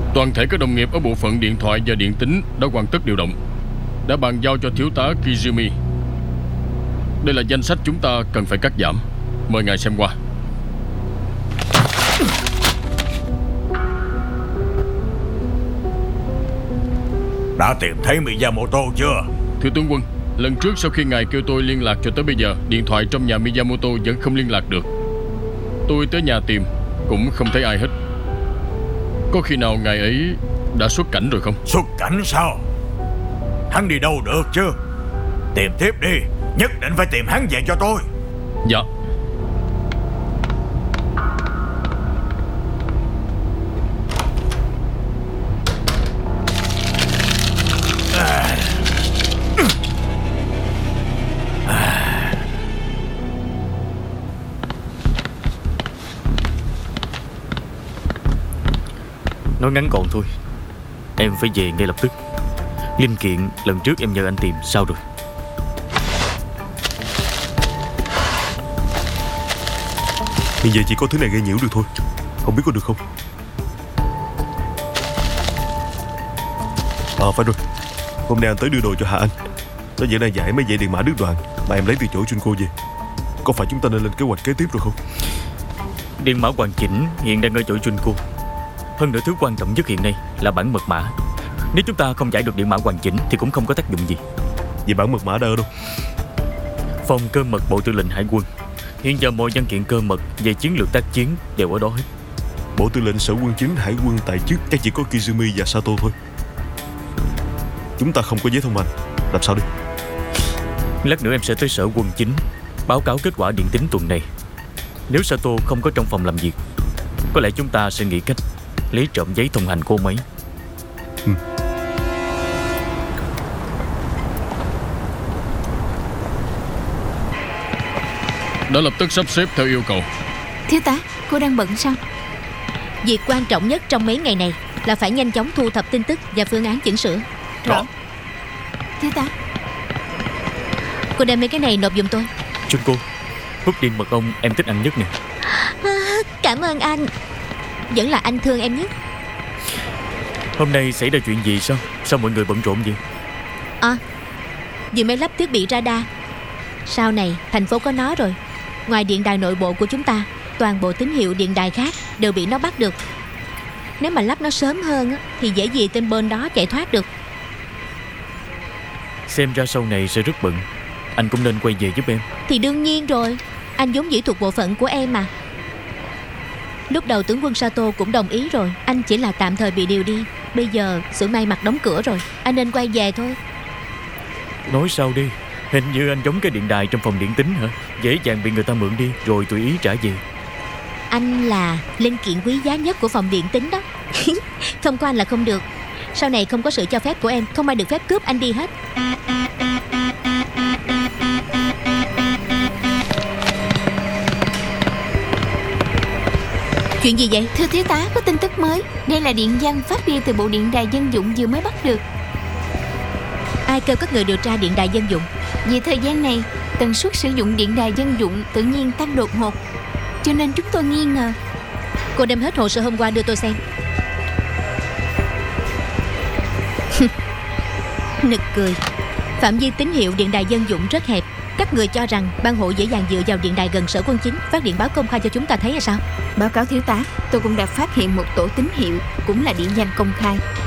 Toàn thể các đồng nghiệp ở bộ phận điện thoại và điện tính đã hoàn tất điều động, đã bàn giao cho thiếu tá Kizumi. Đây là danh sách chúng ta cần phải cắt giảm. Mời ngài xem qua. Đã tìm thấy Miyamoto chưa? Thưa tướng quân, lần trước sau khi ngài kêu tôi liên lạc cho tới bây giờ, điện thoại trong nhà Miyamoto vẫn không liên lạc được. Tôi tới nhà tìm cũng không thấy ai hết. Có khi nào ngài ấy đã xuất cảnh rồi không? Xuất cảnh sao? Hắn đi đâu được chứ? Tìm tiếp đi, nhất định phải tìm hắn về cho tôi. Dạ. Nói ngắn gọn thôi, em phải về ngay lập tức. Linh kiện lần trước em nhờ anh tìm sao rồi? Hiện giờ chỉ có thứ này gây nhiễu được thôi. Không biết có được không? Phải rồi. Hôm nay anh tới đưa đồ cho Hạ Anh. Nó vẫn đang giải mấy dãy điện mã đứt đoạn mà em lấy từ chỗ Junko về. Có phải chúng ta nên lên kế hoạch kế tiếp rồi không? Điện mã hoàn chỉnh hiện đang ở chỗ Junko. Hơn nữa thứ quan trọng nhất hiện nay là bản mật mã. Nếu chúng ta không giải được điện mã hoàn chỉnh thì cũng không có tác dụng gì. Vậy bản mật mã đã ở đâu? Phòng cơ mật Bộ Tư lệnh Hải quân. Hiện giờ mọi văn kiện cơ mật về chiến lược tác chiến đều ở đó hết. Bộ Tư lệnh Sở Quân chính Hải quân tại chức chắc chỉ có Kizumi và Sato thôi. Chúng ta không có giấy thông hành, làm sao đi? Lát nữa em sẽ tới Sở Quân chính báo cáo kết quả điện tính tuần này. Nếu Sato không có trong phòng làm việc, có lẽ chúng ta sẽ nghĩ cách lấy trộm giấy thông hành của ông ấy. Đã lập tức sắp xếp theo yêu cầu. Thiếu tá, cô đang bận sao? Việc quan trọng nhất trong mấy ngày này là phải nhanh chóng thu thập tin tức và phương án chỉnh sửa. Rõ. Thiếu tá, cô đem mấy cái này nộp giùm tôi. Junko, bút điện mật ong em thích ăn nhất nè. Cảm ơn anh. Vẫn là anh thương em nhất. Hôm nay xảy ra chuyện gì sao? Sao mọi người bận rộn vậy? Vì máy lắp thiết bị radar. Sau này thành phố có nó rồi. Ngoài điện đài nội bộ của chúng ta, toàn bộ tín hiệu điện đài khác đều bị nó bắt được. Nếu mà lắp nó sớm hơn thì dễ gì tên bên đó chạy thoát được. Xem ra sau này sẽ rất bận. Anh cũng nên quay về giúp em. Thì đương nhiên rồi, anh vốn dĩ thuộc bộ phận của em mà. Lúc đầu tướng quân Sato cũng đồng ý rồi. Anh chỉ là tạm thời bị điều đi. Bây giờ xưởng may mặc đóng cửa rồi, anh nên quay về thôi. Nói sao đi? Hình như anh giống cái điện đài trong phòng điện tính hả? Dễ dàng bị người ta mượn đi rồi tùy ý trả về. Anh là linh kiện quý giá nhất của phòng điện tính đó. Không có anh là không được. Sau này không có sự cho phép của em, không ai được phép cướp anh đi hết. Chuyện gì vậy? Thưa thiếu tá, có tin tức mới. Đây là điện văn phát đi từ bộ điện đài dân dụng vừa mới bắt được. Ai kêu các người điều tra điện đài dân dụng? Vì thời gian này, tần suất sử dụng điện đài dân dụng tự nhiên tăng đột ngột, cho nên chúng tôi nghi ngờ. Cô đem hết hồ sơ hôm qua đưa tôi xem. Nực cười. Phạm vi tín hiệu điện đài dân dụng rất hẹp. Các người cho rằng ban hộ dễ dàng dựa vào điện đài gần sở quân chính phát điện báo công khai cho chúng ta thấy hay sao? Báo cáo thiếu tá, tôi cũng đã phát hiện một tổ tín hiệu cũng là điện văn công khai.